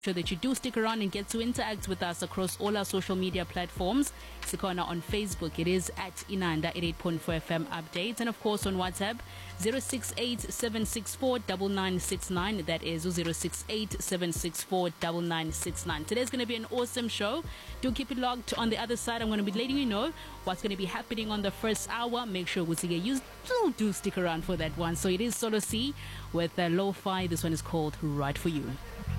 Sure that you do stick around and get to interact with us across all our social media platforms. Sikona on Facebook, it is at Inanda 88.4 FM updates, and of course on WhatsApp 068-764-9969. That is 068-764-9969. Today's going to be an awesome show. Do keep it locked. On the other side, I'm going to be letting you know what's going to be happening on the first hour. Make sure you do stick around for that one. So it is Solo C with Lo-Fi. This one is called Right For You.